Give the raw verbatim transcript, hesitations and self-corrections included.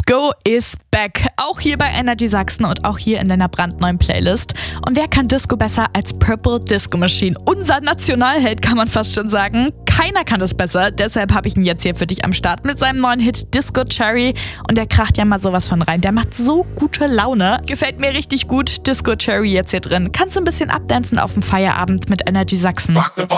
Disco is back. Auch hier bei Energy Sachsen und auch hier in deiner brandneuen Playlist. Und wer kann Disco besser als Purple Disco Machine? Unser Nationalheld, kann man fast schon sagen. Keiner kann es besser, deshalb habe ich ihn jetzt hier für dich am Start mit seinem neuen Hit Disco Cherry. Und der kracht ja mal sowas von rein. Der macht so gute Laune. Gefällt mir richtig gut. Disco Cherry jetzt hier drin. Kannst du ein bisschen abdancen auf dem Feierabend mit Energy Sachsen.